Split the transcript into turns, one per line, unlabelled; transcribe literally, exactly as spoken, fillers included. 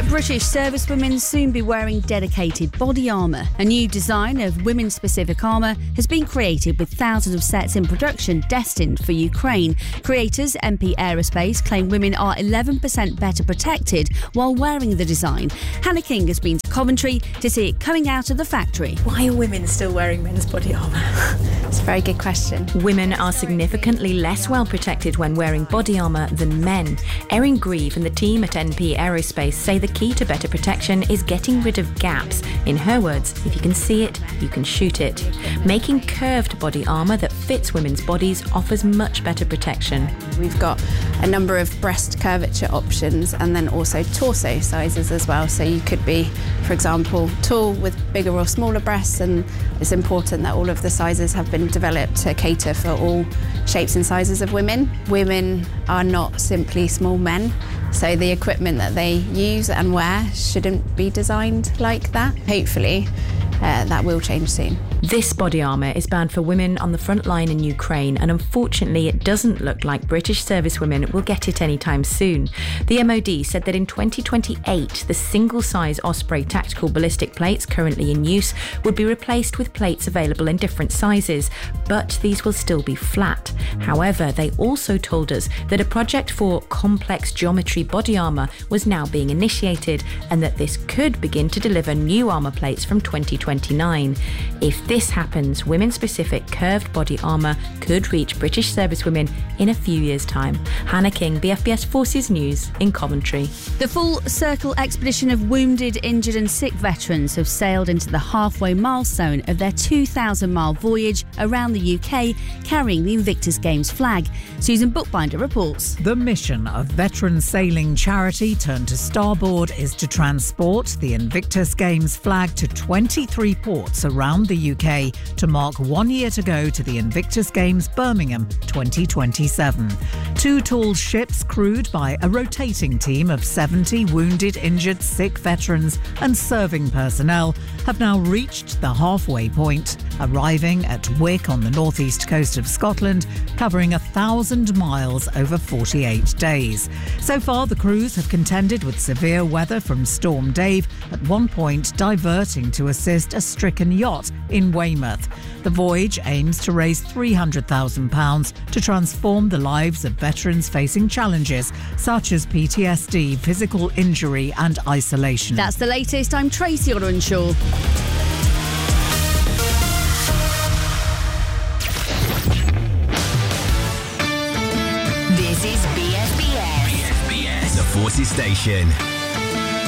British servicewomen soon be wearing dedicated body armour. A new design of women-specific armour has been created with thousands of sets in production destined for Ukraine. Creators M P Aerospace claim women are eleven percent better protected while wearing the design. Hannah King has been to Coventry to see it coming out of the factory.
Why are women still wearing men's body armour?
It's a very good question.
Women are significantly less well protected when wearing body armour than men. Erin Grieve and the team at M P Aerospace say the key to better protection is getting rid of gaps. In her words, if you can see it, you can shoot it. Making curved body armour that fits women's bodies offers much better protection.
We've got a number of breast curvature options and then also torso sizes as well. So you could be, for example, tall with bigger or smaller breasts, and it's important that all of the sizes have been developed to cater for all shapes and sizes of women. Women are not simply small men, so the equipment that they use and wear shouldn't be designed like that. Hopefully, uh, that will change soon.
This body armour is bound for women on the front line in Ukraine, and unfortunately it doesn't look like British servicewomen will get it anytime soon. The M O D said that in twenty twenty-eight, the single-size Osprey tactical ballistic plates currently in use would be replaced with plates available in different sizes, but these will still be flat. However, they also told us that a project for complex geometry body armour was now being initiated, and that this could begin to deliver new armour plates from twenty twenty-nine. If this happens, women-specific curved body armour could reach British servicewomen in a few years' time. Hannah King, B F B S Forces News in Coventry.
The full circle expedition of wounded, injured and sick veterans have sailed into the halfway milestone of their two thousand mile voyage around the U K, carrying the Invictus Games flag. Susan Bookbinder reports.
The mission of veteran sailing charity Turn to Starboard is to transport the Invictus Games flag to twenty-three ports around the U K to mark one year to go to the Invictus Games Birmingham twenty twenty-seven. Two tall ships crewed by a rotating team of seventy wounded, injured, sick veterans and serving personnel have now reached the halfway point, arriving at Wick on the northeast coast of Scotland, covering a thousand miles over forty-eight days. So far, the crews have contended with severe weather from Storm Dave, at one point diverting to assist a stricken yacht in Weymouth. The voyage aims to raise three hundred thousand pounds to transform the lives of veterans facing challenges such as P T S D, physical injury and isolation.
That's the latest. I'm Tracy Otteranshaw.
This is B F B S.
B F B S, the Forces Station.